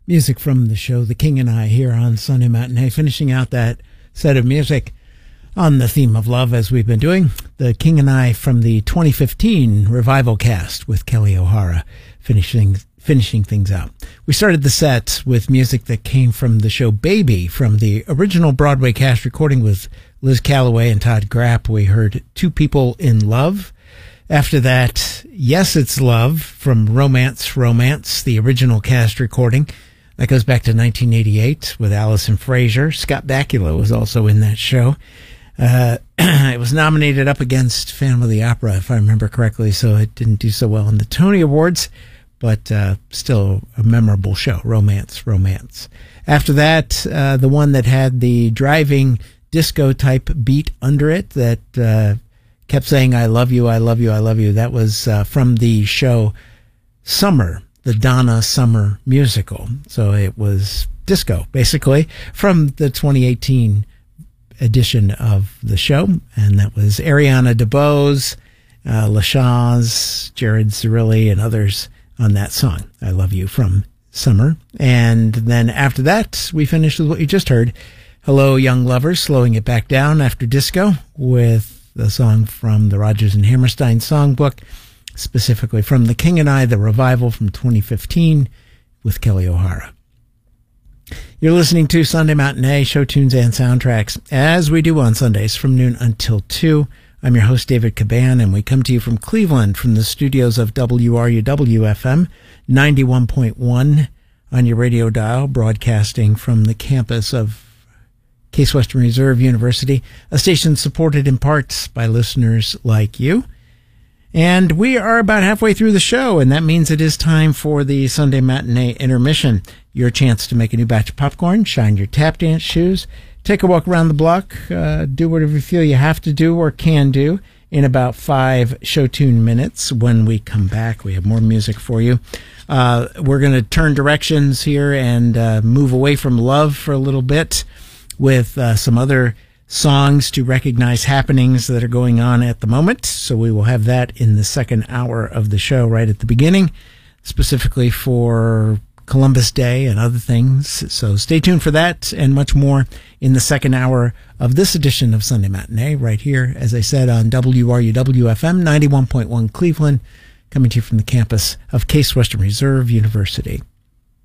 Music from the show The King and I here on Sunday Matinee, finishing out that set of music on the theme of love as we've been doing. The King and I from the 2015 revival cast with Kelly O'Hara, finishing things out. We started the set with music that came from the show Baby from the original Broadway cast recording with Liz Calloway and Todd Grapp. We heard Two People in Love. After that, Yes, It's Love from Romance, the original cast recording. That goes back to 1988 with Allison Fraser. Scott Bakula was also in that show. It was nominated up against Phantom of the Opera, if I remember correctly, so it didn't do so well in the Tony Awards, but still a memorable show, Romance. After that, the one that had the driving disco-type beat under it that kept saying, I love you, I love you, I love you. That was from the show Summer, the Donna Summer musical. So it was disco, basically, from the 2018 edition of the show. And that was Ariana DeBose, LaChaz, Jared Zerilli, and others on that song, I Love You, from Summer. And then after that, we finished with what you just heard, Hello, Young Lovers, slowing it back down after disco with the song from the Rodgers and Hammerstein songbook, specifically from The King and I, the revival from 2015 with Kelly O'Hara. You're listening to Sunday Matinee, show tunes and soundtracks, as we do on Sundays from noon until 2. I'm your host, David Caban, and we come to you from Cleveland, from the studios of WRUW-FM 91.1 on your radio dial, broadcasting from the campus of Case Western Reserve University, a station supported in part by listeners like you. And we are about halfway through the show, and that means it is time for the Sunday Matinee intermission. Your chance to make a new batch of popcorn, shine your tap dance shoes, take a walk around the block, do whatever you feel you have to do or can do in about 5 show tune minutes. When we come back, we have more music for you. We're going to turn directions here and move away from love for a little bit with some other songs to recognize happenings that are going on at the moment. So we will have that in the second hour of the show right at the beginning, specifically for Columbus Day and other things. So stay tuned for that and much more in the second hour of this edition of Sunday Matinee right here, as I said, on WRUW-FM 91.1 Cleveland, coming to you from the campus of Case Western Reserve University.